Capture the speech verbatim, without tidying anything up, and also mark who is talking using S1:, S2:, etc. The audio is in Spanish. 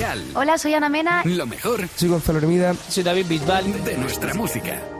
S1: musical.
S2: Hola, soy Ana Mena.
S1: Lo mejor
S3: Soy Gonzalo Hermida.
S4: Soy David Bisbal.
S1: de nuestra música.